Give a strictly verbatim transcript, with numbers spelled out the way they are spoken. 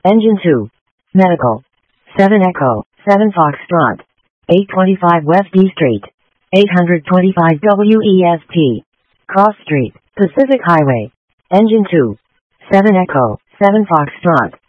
Engine two. Medical. seven Echo, seven Foxtrot. eight twenty-five West D Street. eight twenty-five W E S T. Cross Street, Pacific Highway. Engine two. seven Echo, seven Foxtrot.